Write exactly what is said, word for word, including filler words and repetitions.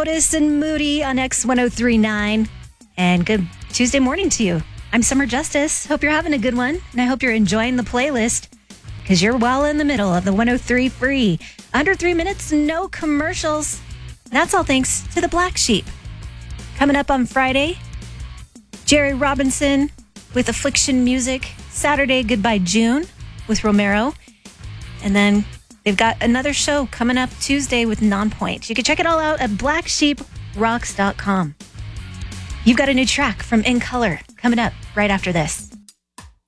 Otis and Moody on X one oh three point nine. And good Tuesday morning to you. I'm Summer Justice. Hope you're having a good one. And I hope you're enjoying the playlist because you're well in the middle of the one oh three free. Under three minutes, no commercials. That's all thanks to the Black Sheep. Coming up on Friday, Jerry Robinson with Affliction Music. Saturday, Goodbye June with Romero. And then they've got another show coming up Tuesday with Nonpoint. You can check it all out at black sheep rocks dot com. You've got a new track from In Color coming up right after this.